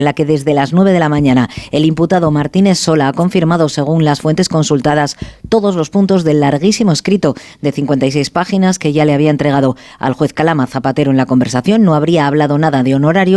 en la que desde las 9 de la mañana el imputado Martínez Sola ha confirmado, según las fuentes consultadas, todos los puntos del larguísimo escrito de 56 páginas que ya le había entregado al juez Calama Zapatero en la conversación. No habría hablado nada de honorario